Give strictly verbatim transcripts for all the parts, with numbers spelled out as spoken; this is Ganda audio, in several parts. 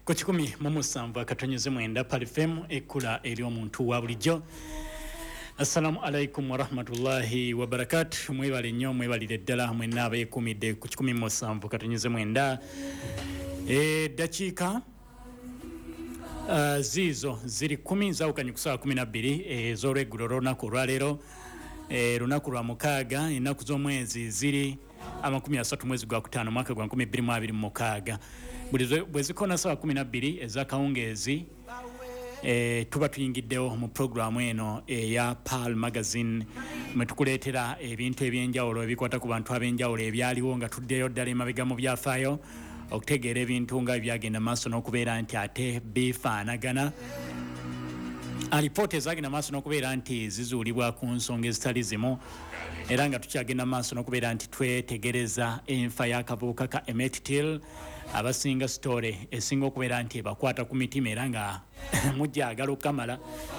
ku kikumi mu musanvu akatonnyeze mwenda Pal F M ekkula eri omuntu wa bulijjo. Assalamu alaikum wa rahmatullahi wa barakatuh. Mwebale nnyo mwebalire ddala mwenna abeekumidde ku kikumi mu musanvu akatonnyeze mwenda. E dakiika uh, ziizo ziri kumi zawukanye ku ssaawa kumi na bbiri ez'olweggulo olunaku olwaleero. E, lunaku lwa mukaaga ennaku z'omwezi ziri amakumi asatu mwezi gwa kutaano mwaka gwa nkumi bbiri mu abiri mu mukaaga. Bwe zikoona ssaawa kumi na bbiri ez'akawungeezi e, tuba tuyingiddewo mu puroguramu eno eya Pal Magazine mwe tukuleetera ebintu ebyenjawulo ebikwata ku bantu ab'enjawulo ebyaliwo nga tuddeyo ddala emabega mu byafaayo okutegeera ebintu nga byagenda maaso n'okubeera nti ate bifaanagana. Alipoota ezagenda maaso n'okubeera nti zizuulibwa ku nsonga ezitali zimu era nga tukyagenda maaso n'okubeera nti twetegereza enfa y'akabuuka ka Emmett Till abasinga sitore esinga okubeera nti ebakwata ku mitima era nga mujjaagala okukamala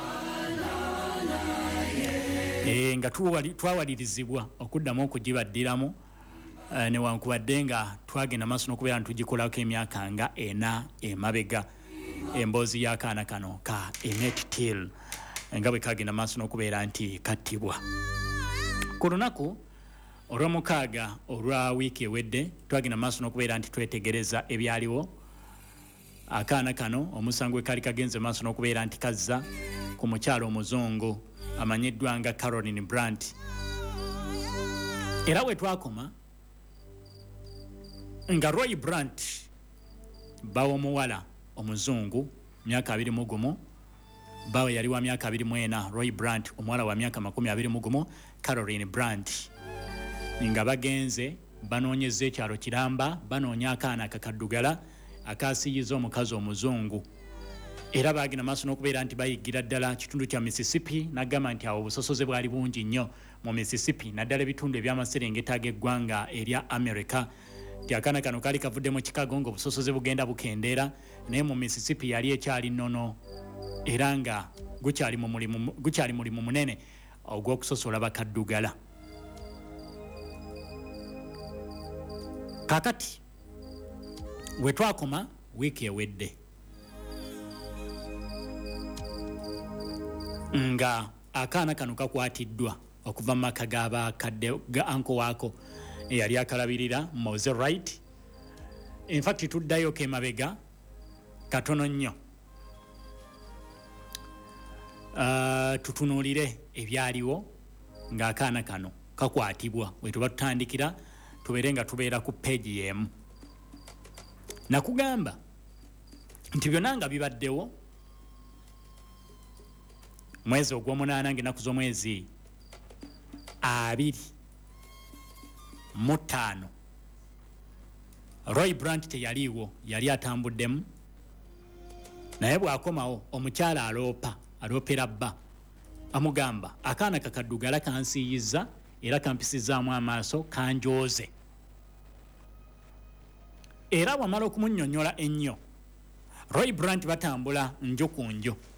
e, nga twawalirizibwa okuddamu okugibaddiramu uh, newankubadde nga twagenda maaso n'okubeera nti tugikolako emyaka nga ena emabega. Emboozi y'akaana kano ka Emmett Till nga bwe kagenda maaso n'okubeera nti kattibwa. Ku lunaku olw'omukaaga olwa wiiki ewedde twagenda maaso n'okubeera nti twetegereza ebyaliwo. Akaana kano omusango we kaali kagenze maaso n'okubeera nti kazza ku mukyalo omuzungu amanyiddwa nga Caroline Brandt. Era we twakoma nga Roy Brandt bawa omuwala omuzungu myaka abiri mu gumu, bawe yali wa myaka abiri mu ena, Roy Brandt omuwala wa myaka makumi abiri mu gumu, Caroline Brandt nga bagenze banoonyeza ekyalo kiramba banoonya akaana akakaddugala akaasiyiza omukazi omuzungu. Era baagenda maaso n'okubeera nti bayiggira ddala kitundu kya Mississippi n'agamba nti awo obusosoze bwali bungi nnyo mu Mississippi naddala ebitundu eby'amaserengeta g'eggwanga erya America. Akaana kano kaali kavudde mu Chicago ng'obusosoze bugenda bukendeera naye mu Mississippi yali ekyali nnono era nga gukyali mu mulimu gukyali mulimu munene ogw'okusosola bakaddugala. Kakati we twakoma wiiki ewedde nga akaana kano kakwatiddwa okuva mu maka g'abakadde ga anko waako eyali akalabirira Mose Wright. In fact tuddayo ke mabega katono nnyo uh, tutunuulire ebyaliwo ng'akaana kano kakwatibwa. We tuba tutandikira tubeere nga tubeera ku peegi y'emu. Nakugamba nti byonna nga bibaddewo mwezi ogw'omunaana ng'ennaku z'omwezi abiri mu ttaano. Roy Brandt teyaliiwo, yali atambuddemu naye bw'akomawo omukyala aloopa aloopera bba amugamba akaana kakaddugala kansiiyizza era kampisizaamu amaaso kanjooze. Era bw'amala okumunnyonnyola ennyo Roy Brandt batambula njo ku njo